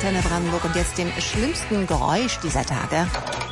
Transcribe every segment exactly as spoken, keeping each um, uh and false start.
Antenne Brandenburg und jetzt dem schlimmsten Geräusch dieser Tage.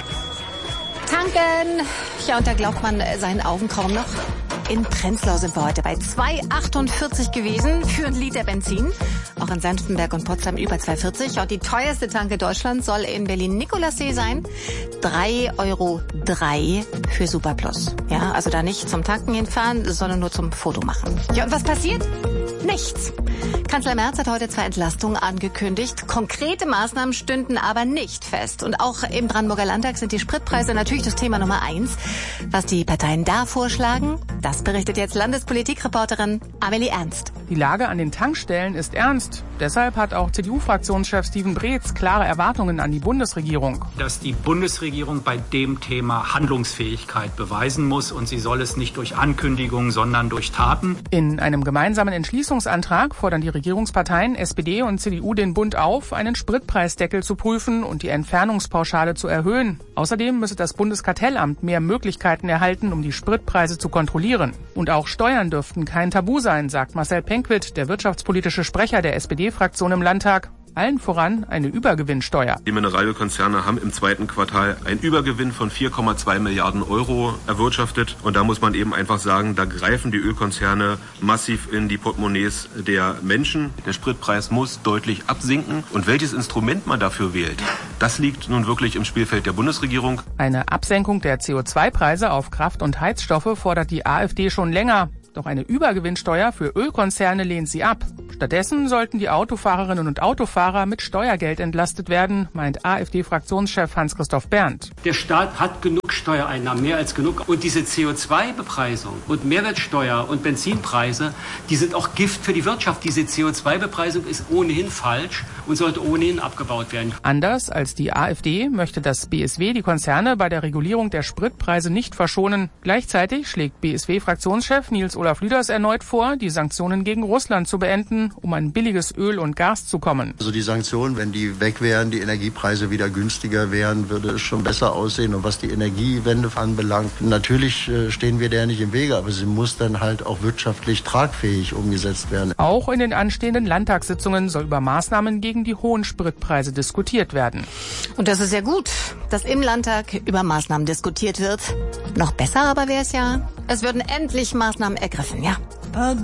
Tanken! Ja, und da glaubt man seinen Augen kaum noch. In Prenzlau sind wir heute bei zwei Euro achtundvierzig gewesen für ein Liter Benzin. Auch in Senftenberg und Potsdam über zwei Euro vierzig. Und die teuerste Tanke Deutschlands soll in Berlin-Nikolassee sein. drei Euro drei für Superplus. Ja, also da nicht zum Tanken hinfahren, sondern nur zum Fotomachen. Ja, und was passiert? Nichts. Kanzler Merz hat heute zwei Entlastungen angekündigt. Konkrete Maßnahmen stünden aber nicht fest. Und auch im Brandenburger Landtag sind die Spritpreise natürlich das Thema Nummer eins. Was die Parteien da vorschlagen, das berichtet jetzt Landespolitikreporterin Amelie Ernst. Die Lage an den Tankstellen ist ernst. Deshalb hat auch C D U-Fraktionschef Steven Breetz klare Erwartungen an die Bundesregierung. Dass die Bundesregierung bei dem Thema Handlungsfähigkeit beweisen muss. Und sie soll es nicht durch Ankündigungen, sondern durch Taten. In einem gemeinsamen Entschließungsantrag fordern die Regierungsparteien S P D und C D U den Bund auf, einen Spritpreisdeckel zu prüfen und die Entfernungspauschale zu erhöhen. Außerdem müsse das Bundeskartellamt mehr Möglichkeiten erhalten, um die Spritpreise zu kontrollieren. Und auch Steuern dürften kein Tabu sein, sagt Marcel Penkwith, der wirtschaftspolitische Sprecher der S P D-Fraktion im Landtag. Allen voran eine Übergewinnsteuer. Die Mineralölkonzerne haben im zweiten Quartal einen Übergewinn von vier Komma zwei Milliarden Euro erwirtschaftet. Und da muss man eben einfach sagen, da greifen die Ölkonzerne massiv in die Portemonnaies der Menschen. Der Spritpreis muss deutlich absinken. Und welches Instrument man dafür wählt, das liegt nun wirklich im Spielfeld der Bundesregierung. Eine Absenkung der C O zwei Preise auf Kraft- und Heizstoffe fordert die AfD schon länger. Doch eine Übergewinnsteuer für Ölkonzerne lehnt sie ab. Stattdessen sollten die Autofahrerinnen und Autofahrer mit Steuergeld entlastet werden, meint AfD-Fraktionschef Hans-Christoph Berndt. Der Staat hat genug Steuereinnahmen, mehr als genug. Und diese C O zwei Bepreisung und Mehrwertsteuer und Benzinpreise, die sind auch Gift für die Wirtschaft. Diese C O zwei Bepreisung ist ohnehin falsch und sollte ohnehin abgebaut werden. Anders als die AfD möchte das B S W die Konzerne bei der Regulierung der Spritpreise nicht verschonen. Gleichzeitig schlägt B S W-Fraktionschef Nils Olaf Lüders erneut vor, die Sanktionen gegen Russland zu beenden, um an billiges Öl und Gas zu kommen. Also die Sanktionen, wenn die weg wären, die Energiepreise wieder günstiger wären, würde es schon besser aussehen. Und was die Energiewende anbelangt, natürlich stehen wir der nicht im Wege, aber sie muss dann halt auch wirtschaftlich tragfähig umgesetzt werden. Auch in den anstehenden Landtagssitzungen soll über Maßnahmen gegen die hohen Spritpreise diskutiert werden. Und das ist ja gut, dass im Landtag über Maßnahmen diskutiert wird. Noch besser aber wäre es ja, es würden endlich Maßnahmen ergriffen, ja.